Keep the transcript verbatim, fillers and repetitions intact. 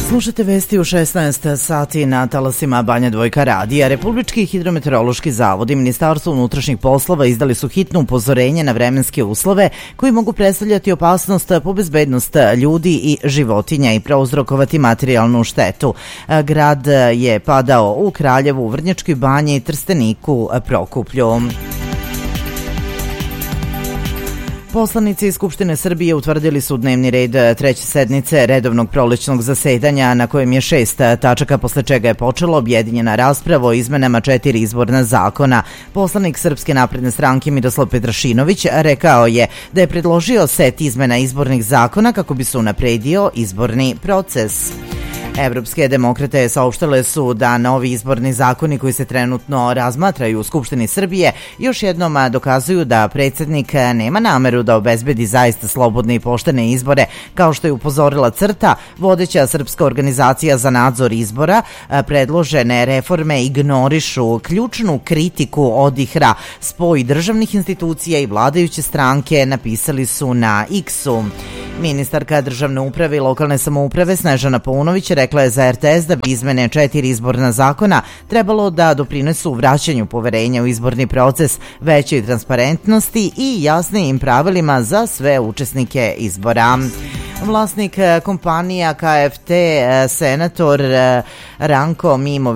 Slušate vesti u šesnaest sati na talasima Banja Dvojka radija. Republički hidrometeorološki zavod i Ministarstvo unutrašnjih poslova izdali su hitno upozorenje na vremenske uslove koji mogu predstavljati opasnost po bezbednost ljudi i životinja i prouzrokovati materijalnu štetu. Grad je padao u Kraljevu, Vrnjačkoj Banji, Trsteniku, Prokuplju. Poslanici iz Skupštine Srbije utvrdili su dnevni red treće sednice redovnog prolećnog zasedanja na kojem je šest tačaka, posle čega je počela objedinjena rasprava o izmenama četiri izborna zakona. Poslanik Srpske napredne stranke Miroslav Petrašinović rekao je da je predložio set izmena izbornih zakona kako bi se unapredio izborni proces. Evropske demokrate saopštile su da novi izborni zakoni koji se trenutno razmatraju u Skupštini Srbije još jednom dokazuju da predsjednik nema nameru da obezbedi zaista slobodne i poštene izbore, kao što je upozorila CRTA, vodeća srpska organizacija za nadzor izbora. Predložene reforme ignorišu ključnu kritiku odihra spoj državnih institucija i vladajuće stranke, napisali su na X-u. Ministarka državne uprave i lokalne samouprave Snežana Paunović rekla je za R T S da bi izmene četiri izborna zakona trebalo da doprinesu vraćanju poverenja u izborni proces, većoj transparentnosti i jasnijim pravilima za sve učesnike izbora. Vlasnik kompanija K F T, senator Ranko Mimović,